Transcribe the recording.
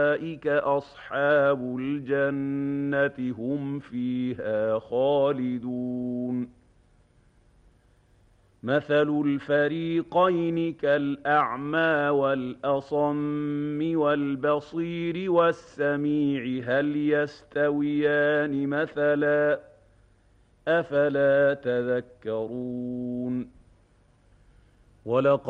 أولئك أصحاب الجنة هم فيها خالدون مثل الفريقين كالأعمى والأصم والبصير والسميع هل يستويان مثلا أفلا تذكرون